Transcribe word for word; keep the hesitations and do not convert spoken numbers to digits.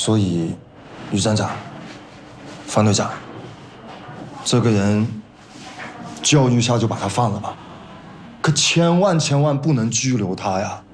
所以，于站长、方队长，这个人教育下就把他放了吧，可千万千万不能拘留他呀！